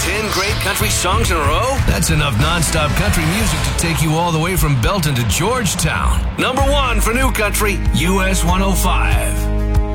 10 great country songs in a row? That's enough nonstop country music to take you all the way from Belton to Georgetown. Number 1 for new country, US 105.